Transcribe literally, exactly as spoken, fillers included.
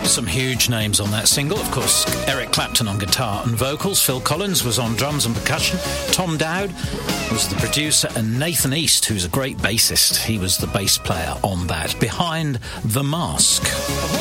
Some huge names on that single. Of course, Eric Clapton on guitar and vocals. Phil Collins was on drums and percussion. Tom Dowd was the producer. And Nathan East, who's a great bassist, he was the bass player on that. Behind the Mask.